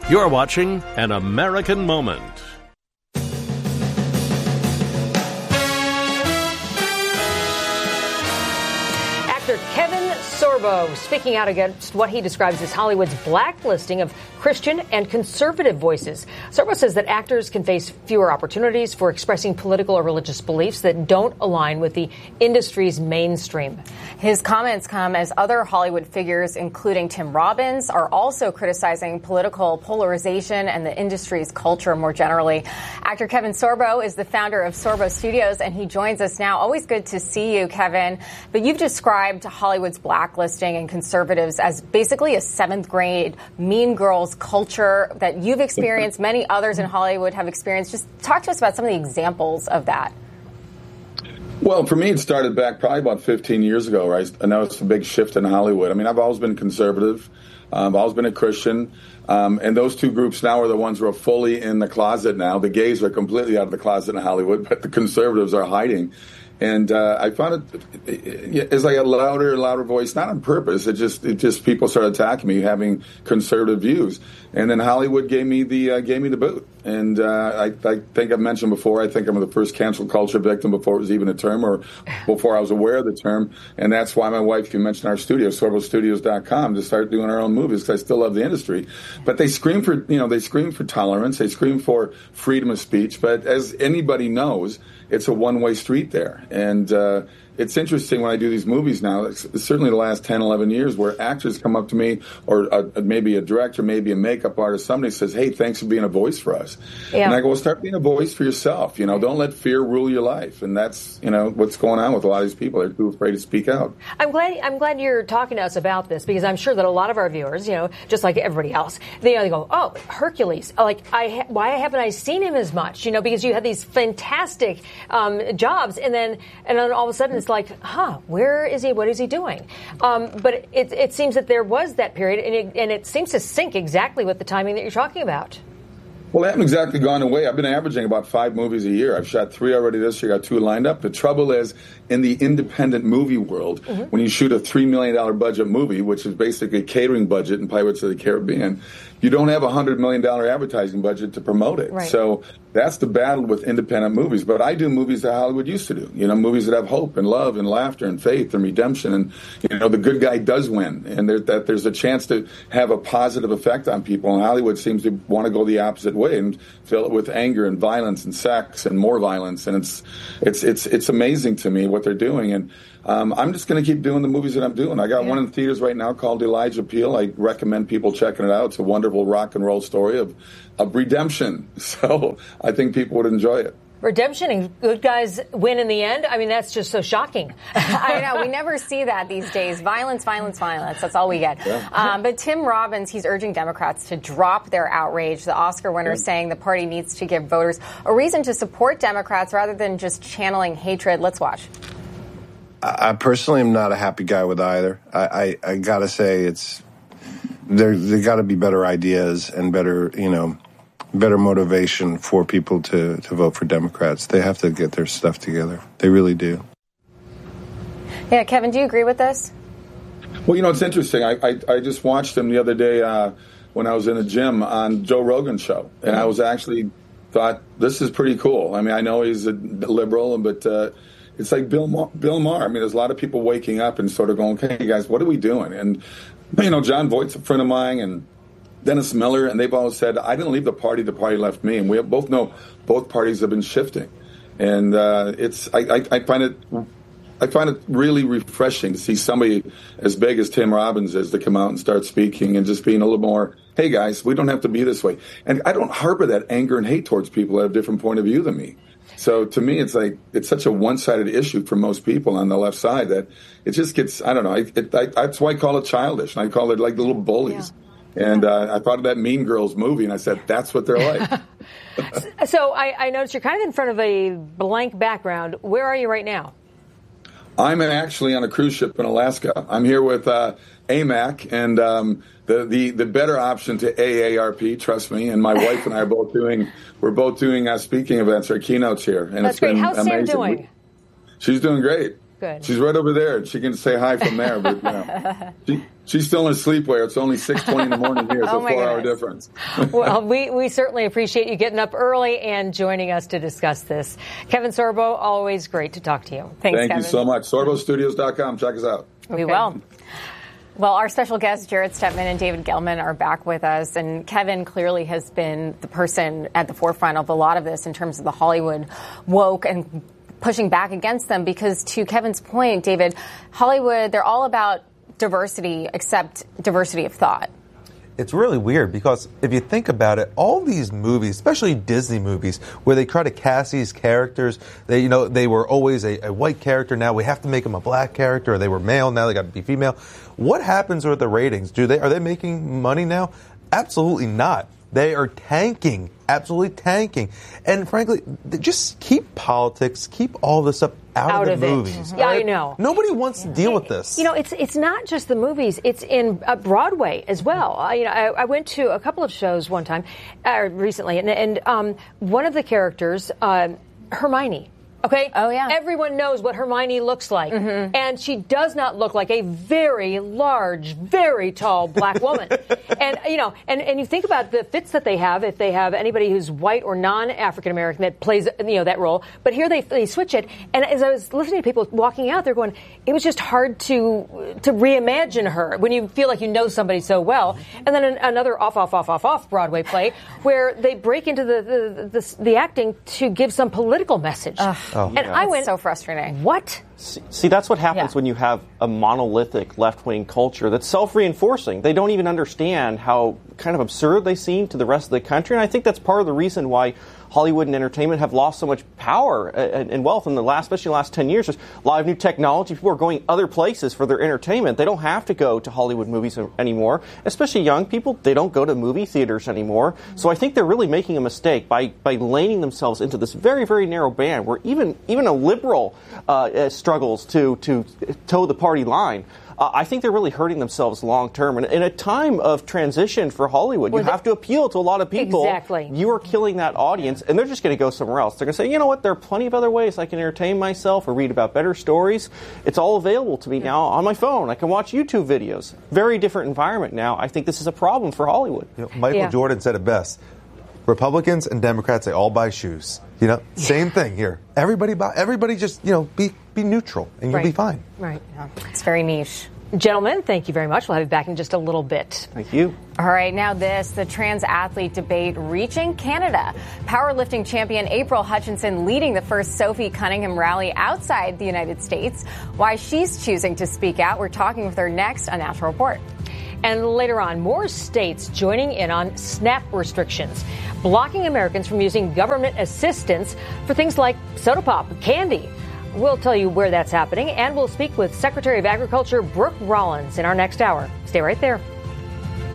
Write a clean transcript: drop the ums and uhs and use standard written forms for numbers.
You're watching An American Moment. Actor Kevin Sorbo speaking out against what he describes as Hollywood's blacklisting of Christian and conservative voices. Sorbo says that actors can face fewer opportunities for expressing political or religious beliefs that don't align with the industry's mainstream. His comments come as other Hollywood figures, including Tim Robbins, are also criticizing political polarization and the industry's culture more generally. Actor Kevin Sorbo is the founder of Sorbo Studios, and he joins us now. Always good to see you, Kevin. But you've described Hollywood's blacklisting and conservatives as basically a seventh grade Mean Girls culture that you've experienced, many others in Hollywood have experienced. Just talk to us about some of the examples of that. Well, for me, it started back probably about 15 years ago, right? I noticed a big shift in Hollywood. I mean, I've always been conservative. I've always been a Christian. And those two groups now are the ones who are fully in the closet now. The gays are completely out of the closet in Hollywood, but the conservatives are hiding. And I found it as I got louder and louder voice, not on purpose. It just people started attacking me, having conservative views, and then Hollywood gave me the boot. And I think I've mentioned before, I think I'm the first cancel culture victim before it was even a term, or before I was aware of the term. And that's why my wife, you mentioned our studio, SorboStudios.com, to start doing our own movies, because I still love the industry. But they scream for tolerance, they scream for freedom of speech. But as anybody knows, it's a one-way street there. And it's interesting when I do these movies now, it's certainly the last 10, 11 years, where actors come up to me, or maybe a director, maybe a makeup artist, somebody says, hey, thanks for being a voice for us. Yeah. And I go, well, start being a voice for yourself. Don't let fear rule your life. And that's, what's going on with a lot of these people. They're too afraid to speak out. I'm glad you're talking to us about this, because I'm sure that a lot of our viewers, just like everybody else, they go, oh, Hercules, why haven't I seen him as much? Because you had these fantastic jobs, and then all of a sudden it's like, where is he? What is he doing? But it seems that there was that period, and it seems to sync exactly with the timing that you're talking about. Well, I haven't exactly gone away. I've been averaging about 5 movies a year. I've shot 3 already this year, got 2 lined up. The trouble is, in the independent movie world, when you shoot a $3 million budget movie, which is basically a catering budget in Pirates of the Caribbean, you don't have a $100 million advertising budget to promote it. Right. So that's the battle with independent movies. But I do movies that Hollywood used to do, movies that have hope and love and laughter and faith and redemption. And, the good guy does win. And there's a chance to have a positive effect on people. And Hollywood seems to want to go the opposite way and fill it with anger and violence and sex and more violence. And it's amazing to me what they're doing. And I'm just going to keep doing the movies that I'm doing. I got one in the theaters right now called Elijah Peel. I recommend people checking it out. It's a wonderful rock and roll story of redemption. So I think people would enjoy it. Redemption and good guys win in the end? I mean, that's just so shocking. I know. We never see that these days. Violence, violence, violence. That's all we get. Yeah. But Tim Robbins, he's urging Democrats to drop their outrage. The Oscar winner is saying the party needs to give voters a reason to support Democrats rather than just channeling hatred. Let's watch. I personally am not a happy guy with either. I got to say there got to be better ideas and better motivation for people to vote for Democrats. They have to get their stuff together. They really do. Yeah, Kevin, do you agree with this? Well, it's interesting. I just watched him the other day when I was in the gym on Joe Rogan's show, and I was actually thought, this is pretty cool. I mean, I know he's a liberal, but it's like Bill Maher. I mean, there's a lot of people waking up and sort of going, okay, guys, what are we doing? And, John Voight's a friend of mine, and Dennis Miller, and they've always said, I didn't leave the party left me. And we both know both parties have been shifting. And I find it really refreshing to see somebody as big as Tim Robbins is to come out and start speaking and just being a little more, hey, guys, we don't have to be this way. And I don't harbor that anger and hate towards people that have a different point of view than me. So to me, it's such a one-sided issue for most people on the left side that it just gets, I don't know, that's why I call it childish. And I call it like little bullies. Yeah. And I thought of that Mean Girls movie, and I said, that's what they're like. So I noticed you're kind of in front of a blank background. Where are you right now? I'm actually on a cruise ship in Alaska. I'm here with AMAC and the better option to AARP, trust me. And my wife and I are both doing speaking events or keynotes here. And that's great. How's Sam doing? She's doing great. Good. She's right over there. She can say hi from there, but she's still in sleepwear. It's only 6:20 in the morning here. It's a 4-hour difference. Well, we certainly appreciate you getting up early and joining us to discuss this. Kevin Sorbo, always great to talk to you. Thanks, Thank Kevin. you so much. SorboStudios.com. Check us out. We will. Well, our special guests, Jared Stepman and David Gelman, are back with us. And Kevin clearly has been the person at the forefront of a lot of this in terms of the Hollywood woke and pushing back against them. Because to Kevin's point, David, Hollywood, they're all about diversity, except diversity of thought. It's really weird because if you think about it, all these movies, especially Disney movies, where they try to cast these characters, they were always a white character. Now we have to make them a black character, or they were male. Now they got to be female. What happens with the ratings? Are they making money now? Absolutely not. They are tanking, absolutely tanking. And frankly, just keep politics, keep all this stuff out of the movies. Mm-hmm. Yeah, right? I know. Nobody wants to deal with this. It's not just the movies. It's in Broadway as well. I went to a couple of shows one time recently, and one of the characters, Hermione. Okay? Oh, yeah. Everyone knows what Hermione looks like. Mm-hmm. And she does not look like a very large, very tall black woman. And you think about the fits that they have, if they have anybody who's white or non-African American that plays, that role. But here they switch it. And as I was listening to people walking out, they're going, it was just hard to reimagine her when you feel like you know somebody so well. And then another off Broadway play where they break into the acting to give some political message. I went, so frustrating. What? See, that's what happens when you have a monolithic left-wing culture that's self-reinforcing. They don't even understand how kind of absurd they seem to the rest of the country. And I think that's part of the reason why Hollywood and entertainment have lost so much power and wealth in especially the last 10 years. There's a lot of new technology. People are going other places for their entertainment. They don't have to go to Hollywood movies anymore. Especially young people, they don't go to movie theaters anymore. So I think they're really making a mistake by laning themselves into this very, very narrow band where even a liberal struggles to toe the party line. I think they're really hurting themselves long term. And in a time of transition for Hollywood, you have to appeal to a lot of people. Exactly. You are killing that audience, and they're just going to go somewhere else. They're going to say, you know what, there are plenty of other ways I can entertain myself or read about better stories. It's all available to me now on my phone. I can watch YouTube videos. Very different environment now. I think this is a problem for Hollywood. Michael Jordan said it best. Republicans and Democrats, they all buy shoes. Same thing here. Everybody just, be neutral and you'll be fine. Right. Yeah. It's very niche. Gentlemen, thank you very much. We'll have you back in just a little bit. Thank you. All right, now the trans athlete debate reaching Canada. Powerlifting champion April Hutchinson leading the first Sophie Cunningham rally outside the United States. Why she's choosing to speak out. We're talking with her next on National Report. And later on, more states joining in on SNAP restrictions, blocking Americans from using government assistance for things like soda pop, candy. We'll tell you where that's happening, and we'll speak with Secretary of Agriculture Brooke Rollins in our next hour. Stay right there.